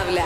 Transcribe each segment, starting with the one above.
Paula.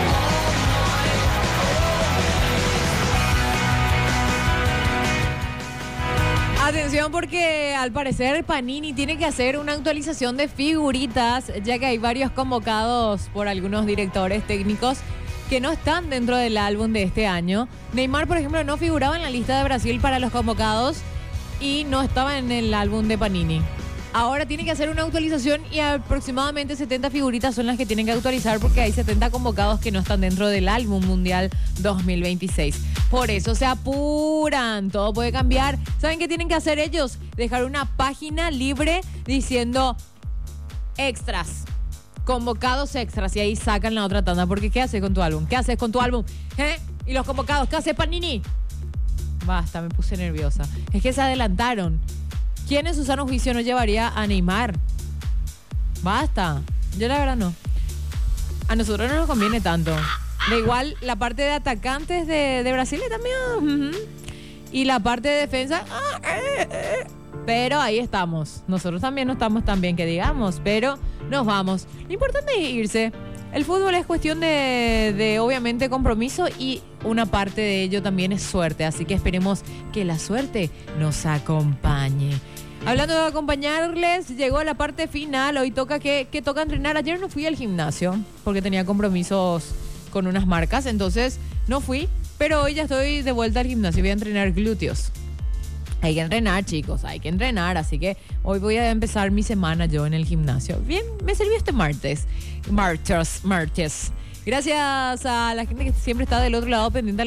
Atención porque al parecer Panini tiene que hacer una actualización de figuritas, ya que hay varios convocados por algunos directores técnicos que no están dentro del álbum de este año. Neymar, por ejemplo, no figuraba en la lista de Brasil para los convocados y no estaba en el álbum de Panini. Ahora tiene que hacer una actualización y aproximadamente 70 figuritas son las que tienen que actualizar porque hay 70 convocados que no están dentro del álbum mundial 2026. Por eso se apuran, todo puede cambiar. ¿Saben qué tienen que hacer ellos? Dejar una página libre diciendo extras, convocados extras, y ahí sacan la otra tanda. Porque ¿qué haces con tu álbum? ¿Qué haces con tu álbum? ¿Y los convocados? ¿Qué hace Panini? Basta, me puse nerviosa. Es que se adelantaron. ¿Quién en su sano juicio no llevaría a Neymar? Basta. Yo la verdad no. A nosotros no nos conviene tanto. Da igual, la parte de atacantes de Brasil también. Y la parte de defensa. Pero ahí estamos. Nosotros también no estamos tan bien que digamos, pero nos vamos. Lo importante es irse. El fútbol es cuestión de obviamente compromiso y una parte de ello también es suerte. Así que esperemos que la suerte nos acompañe. Hablando de acompañarles, llegó la parte final. Hoy toca que toca entrenar. Ayer no fui al gimnasio porque tenía compromisos con unas marcas, entonces no fui. Pero hoy ya estoy de vuelta al gimnasio. Voy a entrenar glúteos. Hay que entrenar, chicos, hay que entrenar. Así que hoy voy a empezar mi semana yo en el gimnasio. Bien, me sirvió este martes. Gracias a la gente que siempre está del otro lado pendiente